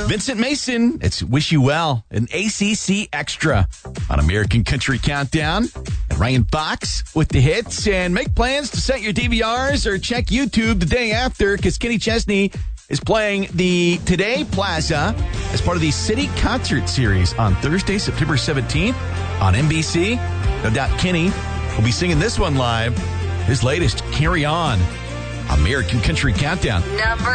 Vincent Mason, it's Wish You Well, an ACC Extra on American Country Countdown. And Ryan Fox with the hits. And make plans to set your DVRs or check YouTube the day after, because Kenny Chesney is playing the Today Plaza as part of the City Concert Series on Thursday, September 17th on NBC. No doubt Kenny will be singing this one live. His latest, Carry On, American Country Countdown. Number